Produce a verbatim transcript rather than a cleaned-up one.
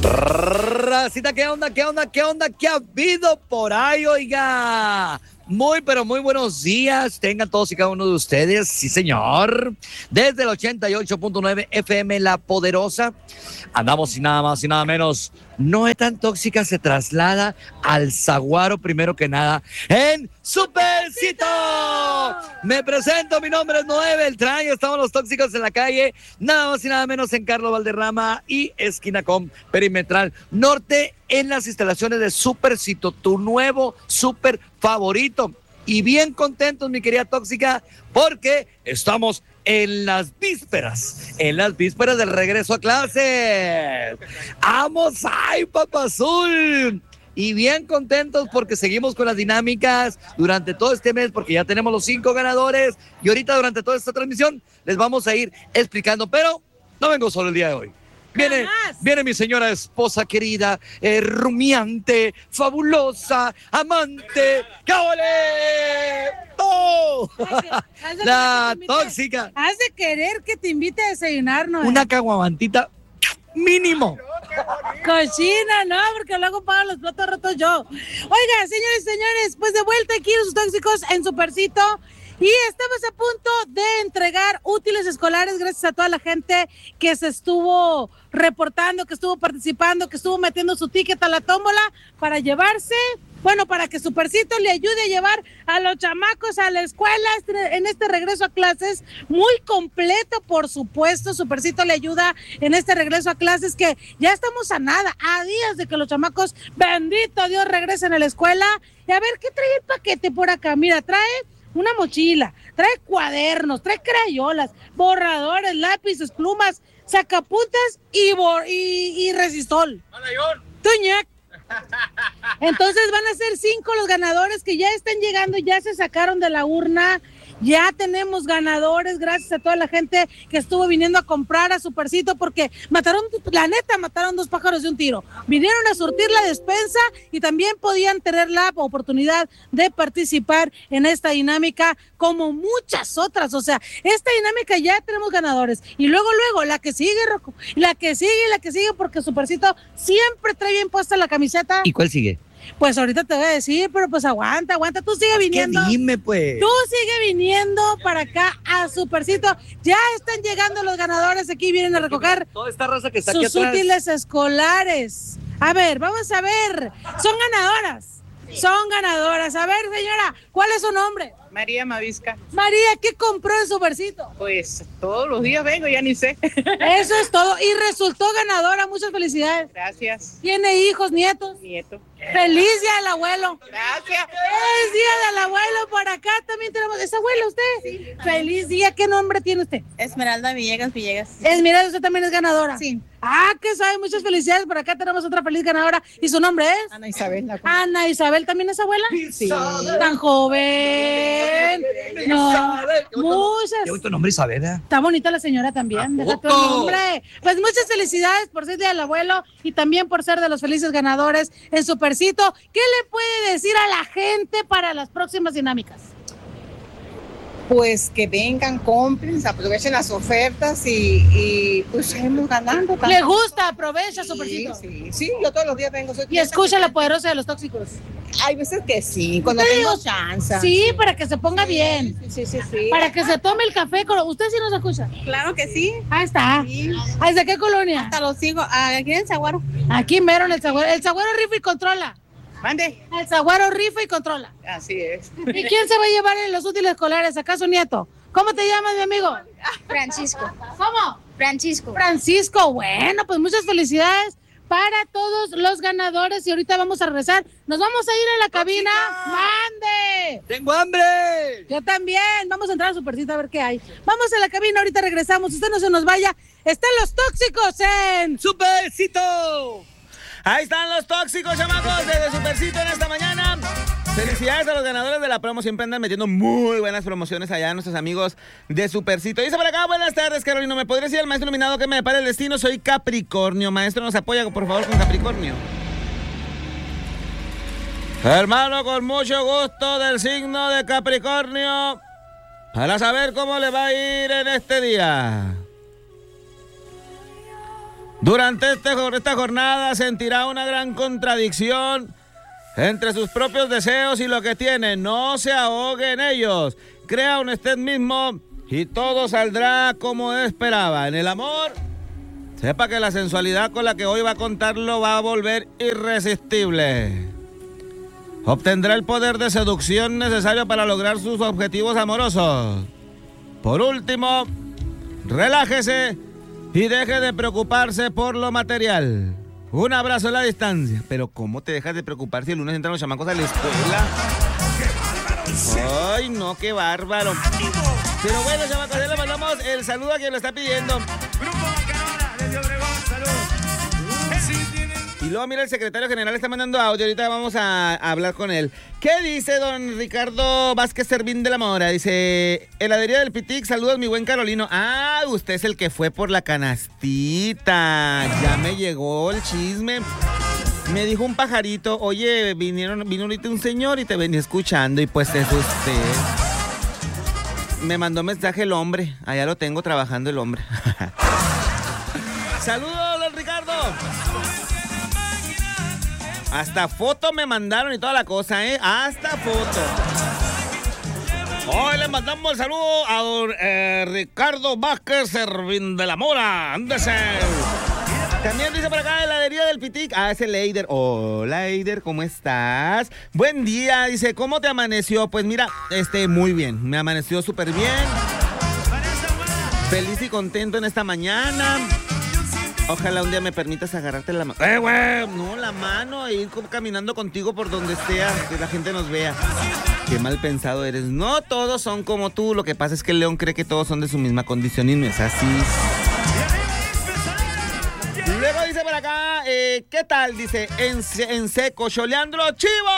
Racita, ¿qué onda? ¿Qué onda? ¿Qué onda? ¿Qué ha habido por ahí, oiga? Muy, pero muy buenos días. Tengan todos y cada uno de ustedes. Sí, señor. Desde el ochenta y ocho punto nueve F M La Poderosa. Andamos sin nada más y nada menos. No es tan tóxica, se traslada al Zaguaro, primero que nada, en Supercito. Me presento, mi nombre es Noé Beltrán y estamos los tóxicos en la calle, nada más y nada menos en Carlos Valderrama y esquina con Perimetral Norte, en las instalaciones de Supercito, tu nuevo super favorito. Y bien contentos, mi querida tóxica, porque estamos en las vísperas, en las vísperas del regreso a clases. ¡Vamos, ay, Papa Azul! Y bien contentos porque seguimos con las dinámicas durante todo este mes, porque ya tenemos los cinco ganadores y ahorita durante toda esta transmisión les vamos a ir explicando, pero no vengo solo el día de hoy. Viene, viene mi señora esposa querida, eh, rumiante, fabulosa, amante, ¡cábole! ¡Oh! La tóxica. Has de querer que te invite a desayunar, ¿no? Una caguamantita mínimo. Cochina, no, porque luego pago los platos rotos yo. Oiga, señores y señores, pues de vuelta aquí los tóxicos en Supercito. Y estamos a punto de entregar útiles escolares gracias a toda la gente que se estuvo reportando, que estuvo participando, que estuvo metiendo su ticket a la tómbola para llevarse, bueno, para que Supercito le ayude a llevar a los chamacos a la escuela en este regreso a clases muy completo, por supuesto. Supercito le ayuda en este regreso a clases que ya estamos a nada, a días de que los chamacos, bendito Dios, regresen a la escuela. Y a ver, ¿qué trae el paquete por acá? Mira, trae una mochila, trae cuadernos, trae crayolas, borradores, lápices, plumas, sacapuntas y, bor y, y resistol. Tuñac. Entonces van a ser cinco los ganadores que ya están llegando, ya se sacaron de la urna. Ya tenemos ganadores gracias a toda la gente que estuvo viniendo a comprar a Supercito, porque mataron, la neta, mataron dos pájaros de un tiro. Vinieron a surtir la despensa y también podían tener la oportunidad de participar en esta dinámica como muchas otras. O sea, esta dinámica ya tenemos ganadores. Y luego, luego, la que sigue, Rocco, la que sigue, la que sigue, porque Supercito siempre trae bien puesta la camiseta. ¿Y cuál sigue? Pues ahorita te voy a decir, pero pues aguanta, aguanta, tú sigue viniendo. ¿Qué? Dime, pues. Tú sigue viniendo para acá a Supercito. Ya están llegando los ganadores, aquí vienen a recoger toda esta raza que está sus aquí atrás. útiles escolares. A ver, vamos a ver. Son ganadoras. Son ganadoras. A ver, señora, ¿cuál es su nombre? María Mavisca. María, ¿qué compró en Supercito? Pues todos los días vengo, ya ni sé. Eso es todo. Y resultó ganadora. Muchas felicidades. Gracias. ¿Tiene hijos, nietos? Nieto. ¡Feliz día del abuelo! Gracias. ¡Feliz día del abuelo! Por acá también tenemos... ¿Es abuela usted? Sí. ¡Feliz día! ¿Qué nombre tiene usted? Esmeralda Villegas Villegas. Esmeralda, ¿usted también es ganadora? Sí. Ah, que sabe, muchas felicidades. Por acá tenemos otra feliz ganadora. ¿Y su nombre es? Ana Isabel. Ana Isabel, ¿también es abuela? Sí. Tan joven. No, muchas. Qué bonito nombre, Isabel. ¿eh? Está bonita la señora también. Deja tu nombre. Pues muchas felicidades por ser día del abuelo y también por ser de los felices ganadores en Supercito. ¿Qué le puede decir a la gente para las próximas dinámicas? Pues que vengan, compren, aprovechen las ofertas y, y pues seguimos ganando. ¿Le gusta? Aprovecha Supercito. Sí, sí, sí, yo todos los días vengo. Soy y escucha la poderosa de los tóxicos. Hay veces que sí, cuando tengo chance. Sí, para que se ponga sí, bien. Sí, sí, sí. Para que se tome el café. Con... ¿Usted sí nos escucha? Claro que sí. Ahí está. Sí. ¿Desde qué colonia? Hasta lo sigo. Aquí en el Zaguaro. Aquí mero en el Zaguaro. El Zaguaro rifa y controla. Mande. El Zaguaro rifa y controla. Así es. ¿Y quién se va a llevar en los útiles escolares? ¿Acaso nieto? ¿Cómo te llamas, mi amigo? Francisco. ¿Cómo? Francisco. Francisco. Bueno, pues muchas felicidades para todos los ganadores y ahorita vamos a regresar. Nos vamos a ir a la cabina. ¡Mande! ¡Tengo hambre! Yo también. Vamos a entrar a Supercito a ver qué hay. Vamos a la cabina, ahorita regresamos. Usted no se nos vaya. Están los tóxicos en Supercito. Ahí están los tóxicos, chamacos, desde Supercito en esta mañana. Felicidades a los ganadores de la promo. Siempre andan metiendo muy buenas promociones allá a nuestros amigos de Supercito. Dice por acá, buenas tardes, Carolina. ¿Me podría decir el maestro nominado que me depara el destino? Soy Capricornio. Maestro, nos apoya, por favor, con Capricornio. Hermano, con mucho gusto, del signo de Capricornio, para saber cómo le va a ir en este día. Durante este, esta jornada sentirá una gran contradicción entre sus propios deseos y lo que tiene. No se ahogue en ellos. Crea un usted mismo y todo saldrá como esperaba. En el amor, sepa que la sensualidad con la que hoy va a contarlo va a volver irresistible. Obtendrá el poder de seducción necesario para lograr sus objetivos amorosos. Por último, relájese y deje de preocuparse por lo material. Un abrazo a la distancia. Pero ¿cómo te dejas de preocupar si el lunes entran los chamacos a la escuela? Ay, no, qué bárbaro. Pero bueno, chamacos, ya le mandamos el saludo a quien lo está pidiendo. Grupo Bacanora, desde Obregón, salud. Y luego, mira, el secretario general está mandando audio. Ahorita vamos a, a hablar con él. ¿Qué dice don Ricardo Vázquez Servín de la Mora? Dice, heladería del Pitic, saludos mi buen Carolino. Ah, usted es el que fue por la canastita. Ya me llegó el chisme. Me dijo un pajarito, oye, vinieron, vino ahorita un señor y te venía escuchando y pues es usted. Me mandó mensaje el hombre. Allá lo tengo trabajando el hombre. Saludos, don Ricardo. Hasta foto me mandaron y toda la cosa, ¿eh? Hasta foto. Hoy le mandamos el saludo a don eh, Ricardo Vázquez Servín de la Mora. Ándese. También dice por acá, heladería del Pitic. Ah, es el Eider. Hola, Eider, ¿cómo estás? Buen día. Dice, ¿cómo te amaneció? Pues mira, este, muy bien. Me amaneció súper bien. Feliz y contento en esta mañana. Ojalá un día me permitas agarrarte la mano. ¡Eh, güey! No, la mano e ir caminando contigo por donde sea, que la gente nos vea. Qué mal pensado eres. No todos son como tú. Lo que pasa es que el león cree que todos son de su misma condición y no es así. Luego dice por acá, eh, ¿qué tal? Dice, en, en seco, choleando los chivos.